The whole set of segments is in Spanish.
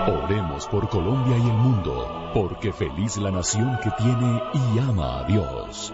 Oremos por Colombia y el mundo, porque feliz la nación que tiene y ama a Dios.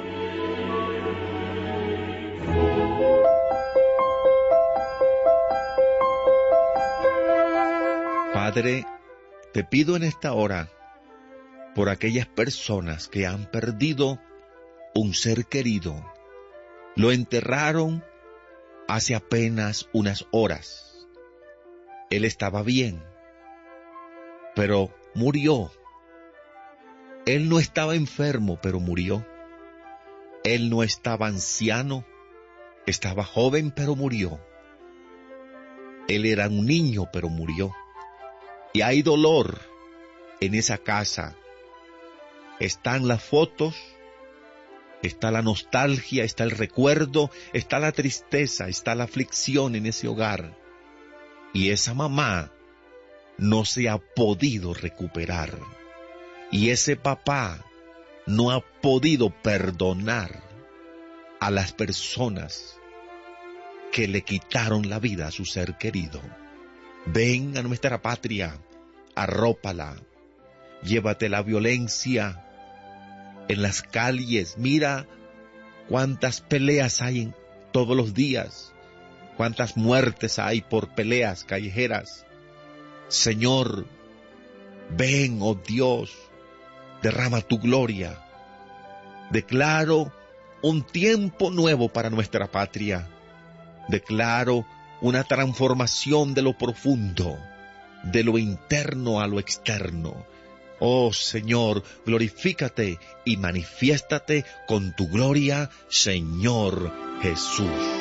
Padre, te pido en esta hora por aquellas personas que han perdido un ser querido. Lo enterraron hace apenas unas horas. Él estaba bien, pero murió. Él no estaba enfermo, pero murió. Él no estaba anciano, estaba joven, pero murió. Él era un niño, pero murió. Y hay dolor en esa casa. Están las fotos, está la nostalgia, está el recuerdo, está la tristeza, está la aflicción en ese hogar. Y esa mamá no se ha podido recuperar. Y ese papá no ha podido perdonar a las personas que le quitaron la vida a su ser querido. Ven a nuestra patria, arrópala, llévate la violencia en las calles. Mira cuántas peleas hay todos los días, cuántas muertes hay por peleas callejeras. Señor, ven, oh Dios, derrama tu gloria. Declaro un tiempo nuevo para nuestra patria. Declaro una transformación de lo profundo, de lo interno a lo externo. Oh Señor, glorifícate y manifiéstate con tu gloria, Señor Jesús.